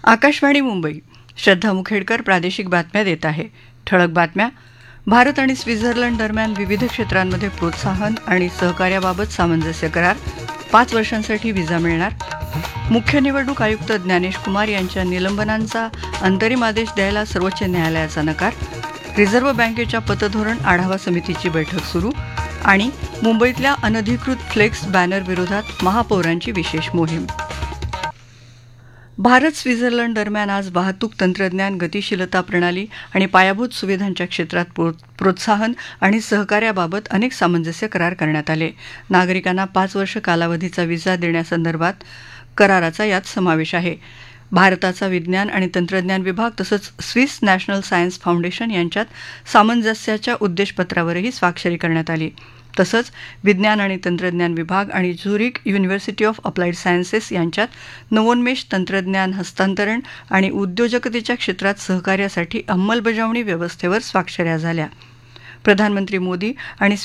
आकाशवाणी मुंबई. श्रद्धा मुखेडकर प्रादेशिक बातम्या देत आहे. ठळक बातम्या. भारत आणि स्वित्झर्लंड दरम्यान विविध क्षेत्रांमध्ये प्रोत्साहन आणि सहकार्याबाबत सामंजस्य करार. 5 वर्षांसाठी व्हिसा मिळणार. मुख्य निवडणूक आयुक्त ज्ञानेश कुमार यांच्या निलंबनांचा अंतरिम आदेश द्यायला सर्वोच्च न्यायालयाचा नकार. रिझर्व्ह बँकेच्या पतधोरण आढावा समितीची बैठक सुरू. आणि मुंबईतल्या अनधिकृत फ्लेक्स बॅनर विरोधात महापौरांची विशेष मोहीम. भारत स्वित्झर्लंड दरम्यान आज वाहतूक तंत्रज्ञान, गतिशीलता प्रणाली आणि पायाभूत सुविधांच्या क्षेत्रात प्रोत्साहन आणि सहकार्याबाबत अनेक सामंजस्य करार करण्यात आले. नागरिकांना 5 वर्ष कालावधीचा व्हिसा देण्यासंदर्भात कराराचा यात समावेश आहे. भारताचा विज्ञान आणि तंत्रज्ञान विभाग तसंच स्विस नॅशनल सायन्स फाउंडेशन यांच्यात सामंजस्याच्या उद्देशपत्रावरही स्वाक्षरी करण्यात आली. तसंच विज्ञान आणि तंत्रज्ञान विभाग आणि Zurich university of applied sciences यांच्यात नवोन्मेष, तंत्रज्ञान हस्तांतरण आणि उद्योजकतेच्या क्षेत्रात सहकार्यासाठी अंमलबजावणी व्यवस्थेवर स्वाक्षऱ्या झाल्या. प्रधानमंत्री मोदी आणि